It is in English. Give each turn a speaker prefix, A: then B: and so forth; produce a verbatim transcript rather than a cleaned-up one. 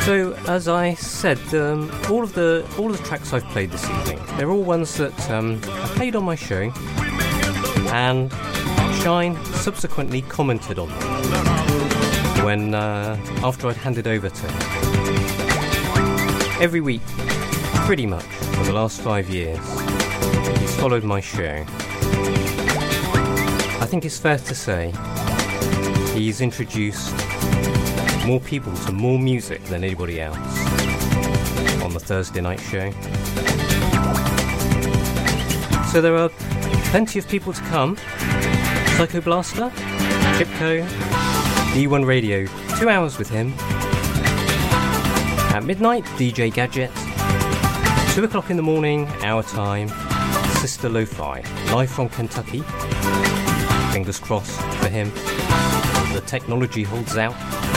A: So, as I said, um, all of the all of the tracks I've played this evening, they're all ones that um, I played on my show, and Shine subsequently commented on them when uh, after I'd handed over to him. Every week, pretty much for the last five years, he's followed my show. I think it's fair to say he's introduced more people to more music than anybody else on the Thursday night show. So there are plenty of people to come. Psycho Blaster, Chipco, D one Radio, two hours with him. At midnight, D J Gadget. Two o'clock in the morning, our time, Sister Lo-Fi, live from Kentucky. Fingers crossed for him. The technology holds out.